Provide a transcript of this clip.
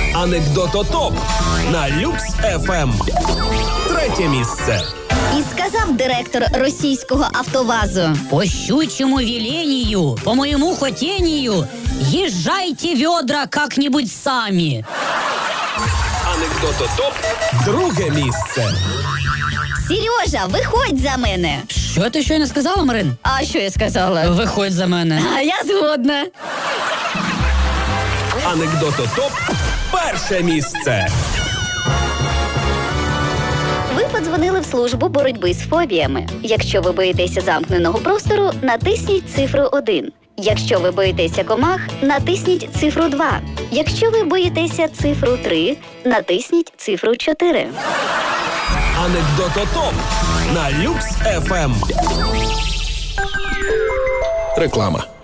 Анекдототоп на Люкс ФМ. 3 місце. І сказав директор російського автовазу: по щучьему велению, по моему хотению, езжайте ведра как-нибудь сами. Анекдототоп. 2 місце. Сережа, виходь за мене. Що ти щойно сказала, Марин? А що я сказала? Виходь за мене. А я згодна. Анекдототоп. 1 місце. Ви подзвонили в службу боротьби з фобіями. Якщо ви боїтеся замкненого простору, натисніть цифру 1. Якщо ви боїтеся комах, натисніть цифру 2. Якщо ви боїтеся цифру 3, натисніть цифру 4. Анекдототоп на Люкс ФМ. Реклама.